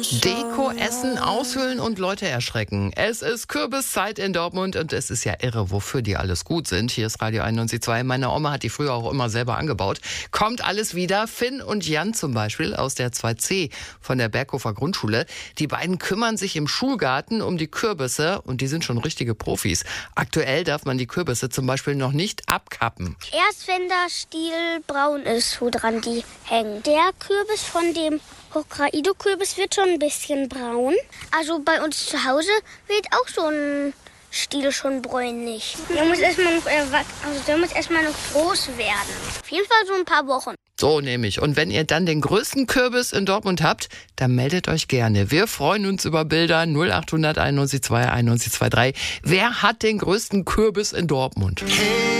Deko essen, aushöhlen und Leute erschrecken. Es ist Kürbiszeit in Dortmund und es ist ja irre, wofür die alles gut sind. Hier ist Radio 91.2. Meine Oma hat die früher auch immer selber angebaut. Kommt alles wieder. Finn und Jan zum Beispiel aus der 2C von der Berghofer Grundschule. Die beiden kümmern sich im Schulgarten um die Kürbisse und die sind schon richtige Profis. Aktuell darf man die Kürbisse zum Beispiel noch nicht abkappen. Erst wenn der Stiel braun ist, woran die hängen. Der Kürbis von dem Hokkaido-Kürbis wird schon ein bisschen braun. Also bei uns zu Hause wird auch so ein Stiel schon bräunlich. Der muss erstmal noch groß werden. Auf jeden Fall so ein paar Wochen. So nämlich. Und wenn ihr dann den größten Kürbis in Dortmund habt, dann meldet euch gerne. Wir freuen uns über Bilder 0800 91 2 91 23. Wer hat den größten Kürbis in Dortmund? Hey.